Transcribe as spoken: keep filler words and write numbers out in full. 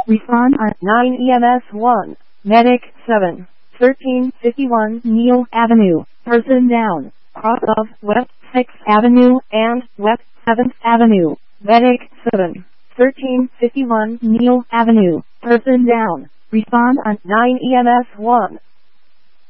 Respond on nine E M S one. Medic seven. thirteen fifty-one Neal Avenue. Person down. Cross of West sixth Avenue and West seventh Avenue. Medic seven. thirteen fifty-one Neal Avenue. Person down. Respond on nine E M S one.